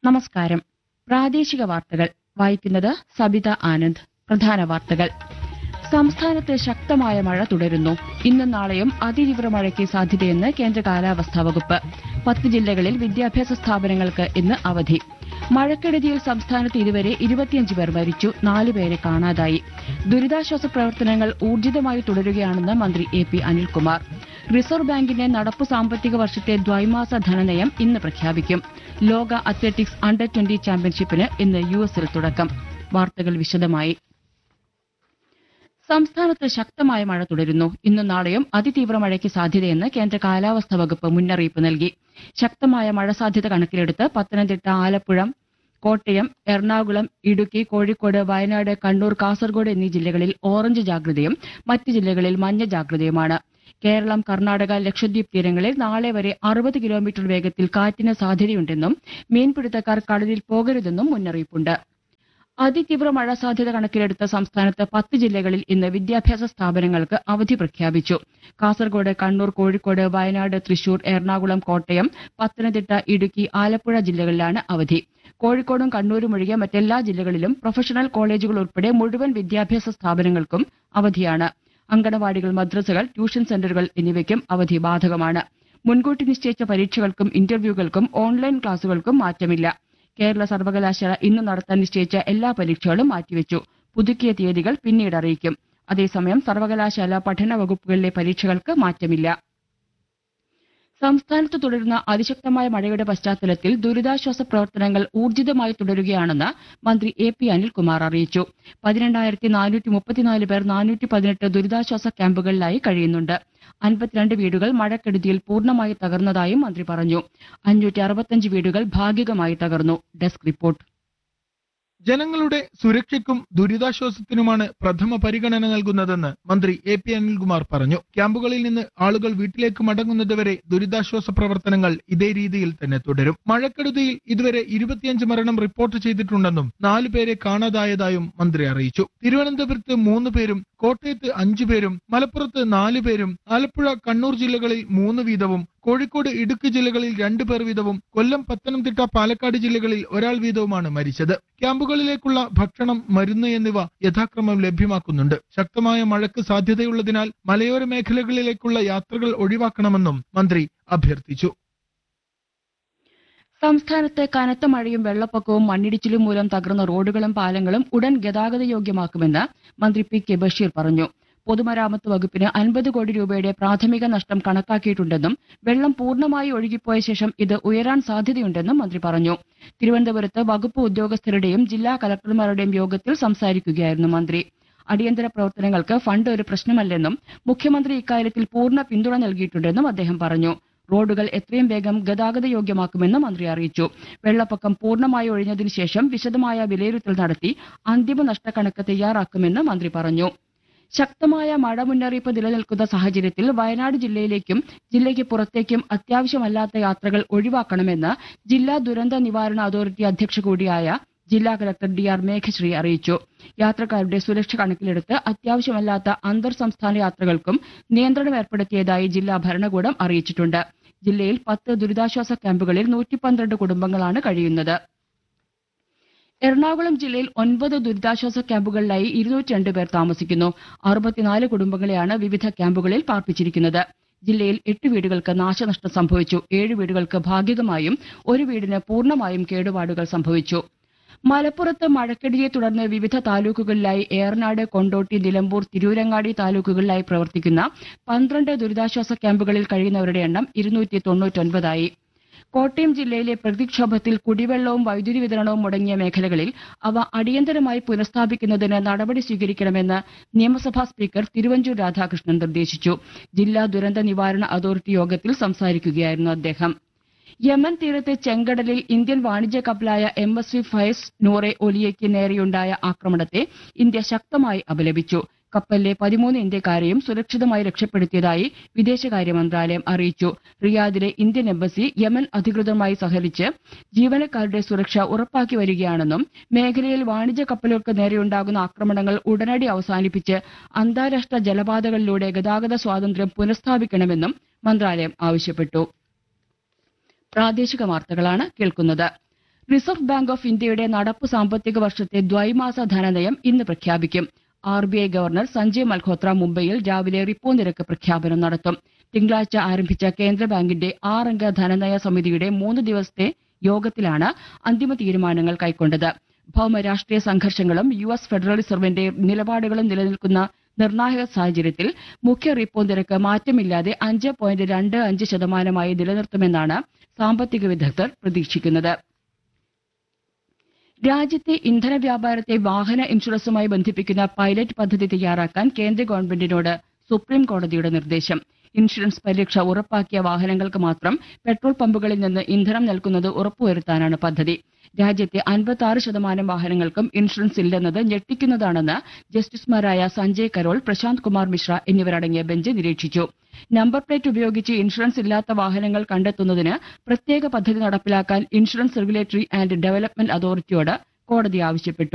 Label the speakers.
Speaker 1: നമസ്കാരം. പ്രാദേശിക വാർത്തകൾ വായിക്കുന്നത് സബിത ആനന്ദ്. പ്രധാന വാർത്തകൾ. സംസ്ഥാനത്ത് ശക്തമായ മഴ തുടരുന്നു. ഇന്നും നാളെയും അതിതീവ്ര മഴയ്ക്ക് സാധ്യതയെന്ന് കേന്ദ്ര കാലാവസ്ഥാ വകുപ്പ്. 10 ജില്ലകളിൽ വിദ്യാഭ്യാസ സ്ഥാപനങ്ങൾക്ക് ഇന്ന് അവധി. മഴക്കെടുതിയിൽ സംസ്ഥാനത്ത് ഇതുവരെ 25 പേർ മരിച്ചു, 4 പേരെ കാണാതായി. ദുരിതാശ്വാസ പ്രവർത്തനങ്ങൾ ഊർജിതമായി തുടരുകയാണെന്ന് മന്ത്രി എ.പി. അനിൽകുമാർ. റിസർവ് ബാങ്കിന്റെ നടപ്പു സാമ്പത്തിക വർഷത്തെ ദ്വൈമാസ ധനനയം ഇന്ന് പ്രഖ്യാപിക്കും. ലോക അത്ലറ്റിക്സ് അണ്ടർ 20 ചാമ്പ്യൻഷിപ്പിന് ഇന്ന് യുഎസിൽ തുടക്കം. വാർത്തകൾ വിശദമായി. സംസ്ഥാനത്ത് ശക്തമായ മഴ തുടരുന്നു. ഇന്നും നാളെയും അതിതീവ്ര മഴയ്ക്ക് സാധ്യതയെന്ന് കേന്ദ്ര കാലാവസ്ഥാ വകുപ്പ് മുന്നറിയിപ്പ് നൽകി. ശക്തമായ മഴ സാധ്യത കണക്കിലെടുത്ത് പത്തനംതിട്ട, ആലപ്പുഴ, കോട്ടയം, എറണാകുളം, ഇടുക്കി, കോഴിക്കോട്, വയനാട്, കണ്ണൂർ, കാസർഗോഡ് എന്നീ ജില്ലകളിൽ ഓറഞ്ച് ജാഗ്രതയും മറ്റ് ജില്ലകളിൽ മഞ്ഞ ജാഗ്രതയുമാണ്. കേരളം, കർണാടക, ലക്ഷദ്വീപ് തീരങ്ങളിൽ നാളെ വരെ 60 കിലോമീറ്റർ വേഗത്തിൽ കാറ്റിന് സാധ്യതയുണ്ടെന്നും മീൻപിടുത്തക്കാർ കടലിൽ പോകരുതെന്നും മുന്നറിയിപ്പുണ്ട്. അതിതീവ്ര മഴ സാധ്യത കണക്കിലെടുത്ത സംസ്ഥാനത്ത് 10 ജില്ലകളിൽ ഇന്ന് വിദ്യാഭ്യാസ സ്ഥാപനങ്ങൾക്ക് അവധി പ്രഖ്യാപിച്ചു. കാസർഗോഡ്, കണ്ണൂർ, കോഴിക്കോട്, വയനാട്, തൃശൂർ, എറണാകുളം, കോട്ടയം, പത്തനംതിട്ട, ഇടുക്കി, ആലപ്പുഴ ജില്ലകളിലാണ് അവധി. കോഴിക്കോടും കണ്ണൂരും ഒഴികെ മറ്റെല്ലാ ജില്ലകളിലും പ്രൊഫഷണൽ കോളേജുകൾ ഉൾപ്പെടെ മുഴുവൻ വിദ്യാഭ്യാസ സ്ഥാപനങ്ങൾക്കും അവധിയാണ്. അങ്കണവാടികൾ, മദ്രസകൾ, ട്യൂഷൻ സെന്ററുകൾ എന്നിവയ്ക്കും അവധി ബാധകമാണ്. മുൻകൂട്ടി നിശ്ചയിച്ച പരീക്ഷകൾക്കും ഇന്റർവ്യൂകൾക്കും ഓൺലൈൻ ക്ലാസുകൾക്കും മാറ്റമില്ല. കേരള സർവകലാശാല ഇന്ന് നടത്താൻ നിശ്ചയിച്ച എല്ലാ പരീക്ഷകളും മാറ്റിവെച്ചു. പുതുക്കിയ തീയതികൾ പിന്നീട് അറിയിക്കും. അതേസമയം സർവകലാശാല പഠന വകുപ്പുകളിലെ പരീക്ഷകൾക്ക് മാറ്റമില്ല. സംസ്ഥാനത്ത് തുടരുന്ന അതിശക്തമായ മഴയുടെ പശ്ചാത്തലത്തിൽ ദുരിതാശ്വാസ പ്രവർത്തനങ്ങൾ ഊർജിതമായി തുടരുകയാണെന്ന് മന്ത്രി എ.പി. അനിൽകുമാർ അറിയിച്ചു. 12,434 പേർ 418 ദുരിതാശ്വാസ ക്യാമ്പുകളിലായി കഴിയുന്നുണ്ട്. 52 വീടുകൾ മഴക്കെടുതിയിൽ പൂർണ്ണമായി തകർന്നതായും മന്ത്രി പറഞ്ഞു. 565 വീടുകൾ ഭാഗികമായി തകർന്നു. Desk report.
Speaker 2: ജനങ്ങളുടെ സുരക്ഷയ്ക്കും ദുരിതാശ്വാസത്തിനുമാണ് പ്രഥമ പരിഗണന നൽകുന്നതെന്ന് മന്ത്രി എ.പി. അനിൽകുമാർ പറഞ്ഞു. ക്യാമ്പുകളിൽ നിന്ന് ആളുകൾ വീട്ടിലേക്ക് മടങ്ങുന്നതുവരെ ദുരിതാശ്വാസ പ്രവർത്തനങ്ങൾ ഇതേ രീതിയിൽ തന്നെ തുടരും. മഴക്കെടുതിയിൽ ഇതുവരെ 25 മരണം റിപ്പോർട്ട് ചെയ്തിട്ടുണ്ടെന്നും 4 പേരെ കാണാതായതായും മന്ത്രി അറിയിച്ചു. തിരുവനന്തപുരത്ത് 3 പേരും കോട്ടയത്ത് 5 പേരും മലപ്പുറത്ത് 4 പേരും ആലപ്പുഴ, കണ്ണൂർ ജില്ലകളിൽ 3 വീതവും കോഴിക്കോട്, ഇടുക്കി ജില്ലകളിൽ 2 പേർ വീതവും കൊല്ലം, പത്തനംതിട്ട, പാലക്കാട് ജില്ലകളിൽ 1 വീതവുമാണ് മരിച്ചത്. ക്യാമ്പുകളിലേക്കുള്ള ഭക്ഷണം, മരുന്ന് എന്നിവ യഥാക്രമം ലഭ്യമാക്കുന്നുണ്ട്. ശക്തമായ മഴയ്ക്ക് സാധ്യതയുള്ളതിനാൽ മലയോര മേഖലകളിലേക്കുള്ള യാത്രകൾ ഒഴിവാക്കണമെന്നും മന്ത്രി അഭ്യർത്ഥിച്ചു.
Speaker 1: സംസ്ഥാനത്ത് കനത്ത മഴയും വെള്ളപ്പൊക്കവും മണ്ണിടിച്ചിലും മൂലം തകർന്ന റോഡുകളും പാലങ്ങളും ഉടൻ ഗതാഗത യോഗ്യമാക്കുമെന്ന് മന്ത്രി പി.കെ. ബഷീർ പറഞ്ഞു. പൊതുമരാമത്ത് വകുപ്പിന് 50 കോടി രൂപയുടെ പ്രാഥമിക നഷ്ടം കണക്കാക്കിയിട്ടുണ്ടെന്നും വെള്ളം പൂർണ്ണമായി ഒഴുകിപ്പോയ ശേഷം ഇത് ഉയരാൻ സാധ്യതയുണ്ടെന്നും മന്ത്രി പറഞ്ഞു. തിരുവനന്തപുരത്ത് വകുപ്പ് ഉദ്യോഗസ്ഥരുടെയും ജില്ലാ കലക്ടർമാരുടെയും യോഗത്തിൽ സംസാരിക്കുകയായിരുന്നു മന്ത്രി. അടിയന്തര പ്രവർത്തനങ്ങൾക്ക് ഫണ്ട് ഒരു പ്രശ്നമല്ലെന്നും മുഖ്യമന്ത്രി ഇക്കാര്യത്തിൽ പൂർണ്ണ പിന്തുണ നൽകിയിട്ടുണ്ടെന്നും അദ്ദേഹം പറഞ്ഞു. റോഡുകൾ എത്രയും വേഗം ഗതാഗത യോഗ്യമാക്കുമെന്ന് മന്ത്രി അറിയിച്ചു. വെള്ളപ്പൊക്കം പൂർണ്ണമായി ഒഴിഞ്ഞതിനു ശേഷം വിശദമായ വിലയിരുത്തൽ നടത്തി അന്തിമ നഷ്ടക്കണക്ക് തയ്യാറാക്കുമെന്ന് മന്ത്രി പറഞ്ഞു. ശക്തമായ മഴ മുന്നറിയിപ്പ് നിലനിൽക്കുന്ന സാഹചര്യത്തിൽ വയനാട് ജില്ലയിലേക്കും ജില്ലയ്ക്ക് പുറത്തേക്കും അത്യാവശ്യമല്ലാത്ത യാത്രകൾ ഒഴിവാക്കണമെന്ന് ജില്ലാ ദുരന്ത നിവാരണ അതോറിറ്റി അധ്യക്ഷ കൂടിയായ ജില്ലാ കലക്ടർ ഡി.ആർ. മേഘശ്രീ അറിയിച്ചു. യാത്രക്കാരുടെ സുരക്ഷ കണക്കിലെടുത്ത് അത്യാവശ്യമല്ലാത്ത അന്തർ സംസ്ഥാന യാത്രകൾക്കും നിയന്ത്രണം ഏർപ്പെടുത്തിയതായി ജില്ലാ ഭരണകൂടം അറിയിച്ചിട്ടുണ്ട്. ജില്ലയിൽ 10 ദുരിതാശ്വാസ ക്യാമ്പുകളിൽ 112 കുടുംബങ്ങളാണ് കഴിയുന്നത്. എറണാകുളം ജില്ലയിൽ 9 ദുരിതാശ്വാസ ക്യാമ്പുകളിലായി 202 പേർ താമസിക്കുന്നു. 64 കുടുംബങ്ങളെയാണ് വിവിധ ക്യാമ്പുകളിൽ പാർപ്പിച്ചിരിക്കുന്നത്. ജില്ലയിൽ 8 വീടുകൾക്ക് നാശനഷ്ടം സംഭവിച്ചു. 7 വീടുകൾക്ക് ഭാഗികമായും 1 വീടിന് പൂർണ്ണമായും കേടുപാടുകൾ സംഭവിച്ചു. മലപ്പുറത്ത് മഴക്കെടുതിയെ തുടർന്ന് വിവിധ താലൂക്കുകളിലായി ഏറനാട്, കൊണ്ടോട്ടി, നിലമ്പൂർ, തിരൂരങ്ങാടി താലൂക്കുകളിലായി പ്രവർത്തിക്കുന്ന 12 ദുരിതാശ്വാസ ക്യാമ്പുകളിൽ കഴിയുന്നവരുടെ എണ്ണം 299 കോട്ടയം ജില്ലയിലെ പ്രകൃതിക്ഷോഭത്തിൽ കുടിവെള്ളവും വൈദ്യുതി വിതരണവും മുടങ്ങിയ മേഖലകളിൽ അവ അടിയന്തരമായി പുനഃസ്ഥാപിക്കുന്നതിന് നടപടി സ്വീകരിക്കണമെന്ന് നിയമസഭാ സ്പീക്കർ തിരുവഞ്ചൂർ രാധാകൃഷ്ണൻ നിർദ്ദേശിച്ചു. ജില്ലാ ദുരന്ത നിവാരണ അതോറിറ്റി യോഗത്തിൽ സംസാരിക്കുകയായിരുന്നു അദ്ദേഹം. യമൻ തീരത്ത് ചെങ്കടലിൽ ഇന്ത്യൻ വാണിജ്യ കപ്പലായ MSV ഫയസ് നൂറെ ഒലിയയ്ക്ക് നേരെയുണ്ടായ ആക്രമണത്തെ ഇന്ത്യ ശക്തമായി അപലപിച്ചു. കപ്പലിലെ 13 ഇന്ത്യക്കാരെയും സുരക്ഷിതമായി രക്ഷപ്പെടുത്തിയതായി വിദേശകാര്യ മന്ത്രാലയം അറിയിച്ചു. റിയാദിലെ ഇന്ത്യൻ എംബസി യമൻ അധികൃതരുമായി സഹകരിച്ച് ജീവനക്കാരുടെ സുരക്ഷ ഉറപ്പാക്കി വരികയാണെന്നും മേഖലയിൽ വാണിജ്യ കപ്പലുകൾക്ക് നേരെയുണ്ടാകുന്ന ആക്രമണങ്ങൾ ഉടനടി അവസാനിപ്പിച്ച് അന്താരാഷ്ട്ര ജലപാതകളിലൂടെ ഗതാഗത സ്വാതന്ത്ര്യം പുനഃസ്ഥാപിക്കണമെന്നും മന്ത്രാലയം ആവശ്യപ്പെട്ടു. പ്രാദേശിക വാർത്തകളാണ് കേൾക്കുന്നത്. റിസർവ് ബാങ്ക് ഓഫ് ഇന്ത്യയുടെ നടപ്പു സാമ്പത്തിക വർഷത്തെ ദ്വൈമാസ ധനനയം ഇന്ന് പ്രഖ്യാപിക്കും. RBI ഗവർണർ സഞ്ജയ് മൽഹോത്ര മുംബൈയിൽ രാവിലെ റിപ്പോ നിരക്ക് പ്രഖ്യാപനം നടത്തും. തിങ്കളാഴ്ച ആരംഭിച്ച കേന്ദ്ര ബാങ്കിന്റെ 6 അംഗ ധനനയ സമിതിയുടെ 3 ദിവസത്തെ യോഗത്തിലാണ് അന്തിമ തീരുമാനങ്ങൾ കൈക്കൊണ്ടത്. ഭൌമരാഷ്ട്രീയ സംഘർഷങ്ങളും US ഫെഡറൽ റിസർവിന്റെ നിലപാടുകളും നിലനിൽക്കുന്ന നിർണായക സാഹചര്യത്തിൽ മുഖ്യ റിപ്പോ നിരക്ക് മാറ്റമില്ലാതെ 5.25% നിലനിർത്തുമെന്നാണ് സാമ്പത്തിക വിദഗ്ധർ പ്രതീക്ഷിക്കുന്നത്. രാജ്യത്തെ ഇന്ധന വ്യാപാരത്തെ വാഹന ഇൻഷുറൻസുമായി ബന്ധിപ്പിക്കുന്ന പൈലറ്റ് പദ്ധതി തയ്യാറാക്കാൻ കേന്ദ്ര ഗവൺമെന്റിനോട് സുപ്രീം കോടതിയുടെ നിർദ്ദേശം. ഇൻഷുറൻസ് പരിരക്ഷ ഉറപ്പാക്കിയ വാഹനങ്ങൾക്ക് മാത്രം പെട്രോൾ പമ്പുകളിൽ നിന്ന് ഇന്ധനം നൽകുന്നത് ഉറപ്പുവരുത്താനാണ് പദ്ധതി. രാജ്യത്തെ 56% വാഹനങ്ങൾക്കും ഇൻഷുറൻസ് ഇല്ലെന്നത് ഞെട്ടിക്കുന്നതാണെന്ന് ജസ്റ്റിസുമാരായ സഞ്ജയ് കരോൾ, പ്രശാന്ത് കുമാർ മിശ്ര എന്നിവരടങ്ങിയ ബെഞ്ച് നിരീക്ഷിച്ചു. നമ്പർ പ്ലേറ്റ് ഉപയോഗിച്ച് ഇൻഷുറൻസ് ഇല്ലാത്ത വാഹനങ്ങൾ കണ്ടെത്തുന്നതിന് പ്രത്യേക പദ്ധതി നടപ്പിലാക്കാൻ ഇൻഷുറൻസ് റെഗുലേറ്ററി ആൻഡ് ഡെവലപ്മെന്റ് അതോറിറ്റിയോട് കോടതി ആവശ്യപ്പെട്ടു.